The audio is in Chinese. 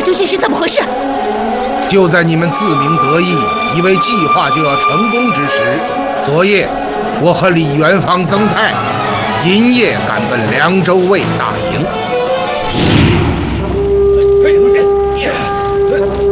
究竟是怎么回事？ 就在你们自鸣得意，以为计划就要成功之时，昨夜我和李元芳、曾泰银夜赶奔凉州卫大营。